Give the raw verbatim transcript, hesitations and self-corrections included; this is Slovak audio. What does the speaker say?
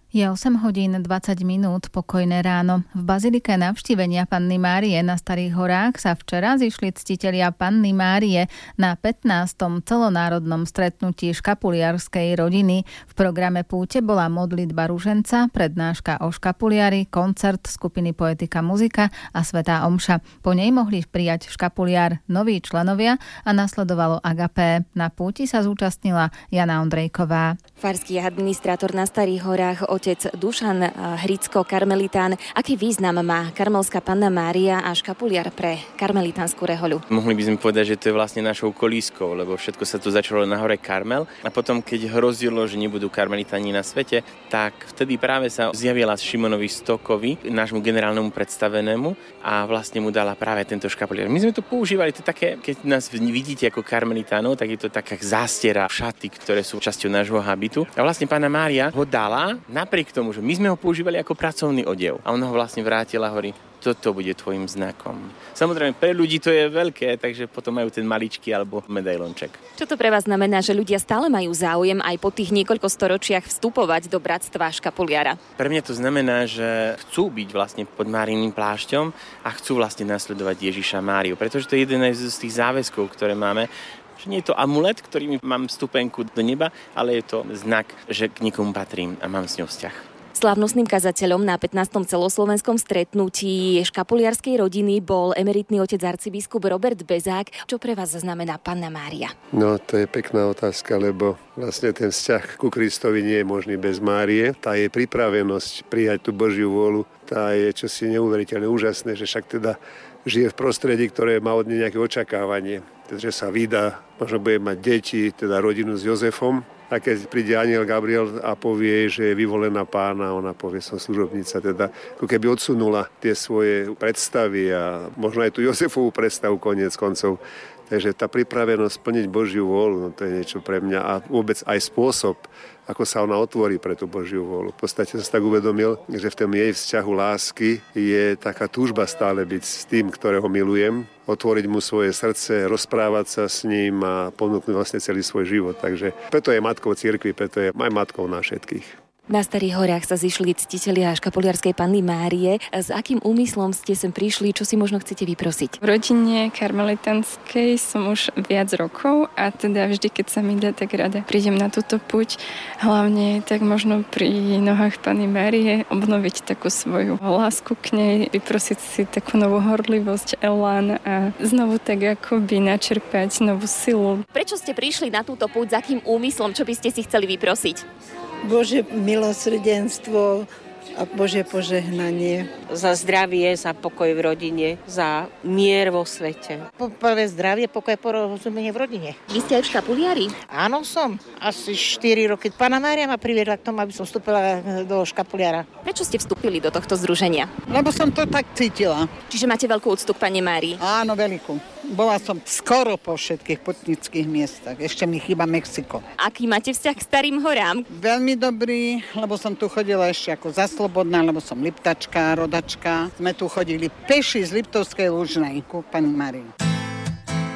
Je osem hodín dvadsať minút, pokojné ráno. V bazilike Navštívenia Panny Márie na Starých horách sa včera zišli ctitelia Panny Márie na pätnástom celonárodnom stretnutí škapuliarskej rodiny. V programe púte bola modlitba ruženca, prednáška o škapuliari, koncert skupiny Poetika Muzika a svätá omša. Po nej mohli prijať škapuliar noví členovia a nasledovalo agapé. Na púti sa zúčastnila Jana Ondrejková. Farský administrátor na Starých horách otec Dušan Hricko, karmelitán. Aký význam má karmelská Panna Mária a škapuliar pre karmelitánsku rehoľu? Mohli by sme povedať, že to je vlastne našou kolískou, lebo všetko sa tu začalo na hore Karmel a potom, keď hrozilo, že nebudú karmelitáni na svete, tak vtedy práve sa zjavila Šimonovi Stokovi, nášmu generálnemu predstavenému, a vlastne mu dala práve tento škapuliar. My sme to používali, to také, keď nás vidíte ako karmelitánov, tak je to taká zástiera, šaty, ktoré sú časťou nášho habitu. A vlastne Panna Mária ho dala napriek tomu, že my sme ho používali ako pracovný odev. A ona ho vlastne vrátila, hovorí: toto bude tvojim znakom. Samozrejme, pre ľudí to je veľké, takže potom majú ten maličký alebo medailonček. Čo to pre vás znamená, že ľudia stále majú záujem aj po tých niekoľko storočiach vstupovať do bratstva škapuliara? Pre mňa to znamená, že chcú byť vlastne pod Máriiným plášťom a chcú vlastne nasledovať Ježiša Máriu, pretože to je jeden z tých záväzkov, ktoré máme. Že nie je to amulet, ktorým mám vstupenku do neba, ale je to znak, že k nikomu patrím a mám s ňou vzťah. Slávnostným kazateľom na pätnástom celoslovenskom stretnutí škapuliarskej rodiny bol emeritný otec arcibiskup Robert Bezák. Čo pre vás znamená Panna Mária? No, to je pekná otázka, lebo vlastne ten vzťah ku Kristovi nie je možný bez Márie. Tá jej pripravenosť prijať tú Božiu vôľu, tá je čosi neuveriteľne úžasné, že však teda žije v prostredí, ktoré má od nej nejaké očakávanie. Takže sa vydá, možno bude mať deti, teda rodinu s Jozefom. A keď príde anjel Gabriel a povie, že je vyvolená Pána, ona povie: som služobnica, teda ako keby odsunula tie svoje predstavy a možno aj tú Jozefovú predstavu koniec koncov. Takže tá pripravenosť splniť Božiu vôľu, no to je niečo pre mňa a vôbec aj spôsob, ako sa ona otvorí pre tú Božiu vôľu. V podstate som sa tak uvedomil, že v tom jej vzťahu lásky je taká túžba stále byť s tým, ktorého milujem, otvoriť mu svoje srdce, rozprávať sa s ním a ponúknuť vlastne celý svoj život. Takže preto je matkou cirkvi, preto je aj matkou nás všetkých. Na Starých horách sa zišli ctitelia škapuliarskej Panny Márie. S akým úmyslom ste sem prišli? Čo si možno chcete vyprosiť? V rodine karmelitánskej som už viac rokov a teda vždy, keď sa mi dá, tak rada prídem na túto púť. Hlavne tak možno pri nohách Panny Márie obnoviť takú svoju lásku k nej, vyprosiť si takú novú horlivosť, elán a znovu tak akoby načerpať novú silu. Prečo ste prišli na túto púť? S akým úmyslom? Čo by ste si chceli vyprosiť? Božie milosrdenstvo a Božie požehnanie. Za zdravie, za pokoj v rodine, za mier vo svete. Prvé zdravie, pokoj, porozumenie v rodine. Vy ste aj škapuliari? Áno, som. Asi štyri roky. Panna Mária ma priviedla k tomu, aby som vstúpila do škapuliara. Prečo ste vstúpili do tohto združenia? Lebo som to tak cítila. Čiže máte veľkú úctu k Panne Márii? Áno, veľkú. Bola som skoro po všetkých putnických miestach. Ešte mi chýba Mexiko. Aký máte vzťah k Starým horám? Veľmi dobrý, lebo som tu chodila ešte ako zaslobodná, lebo som Liptačka, rodačka. Sme tu chodili peši z Liptovskej Lužnej ku Panne Márii.